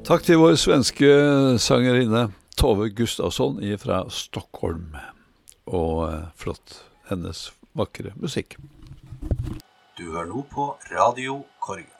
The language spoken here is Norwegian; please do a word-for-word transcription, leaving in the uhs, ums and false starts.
Takk til vår svenske sangerinne Tove Gustafsson fra Stockholm, og flott hennes vakre musikk. Du hører nå på Radio Korgen.